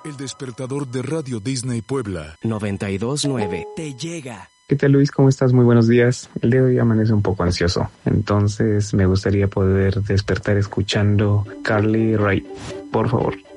El despertador de Radio Disney Puebla 92.9 te llega. ¿Qué tal, Luis? ¿Cómo estás? Muy buenos días. El día de hoy amanece un poco ansioso, entonces me gustaría poder despertar escuchando Carly Rae, por favor.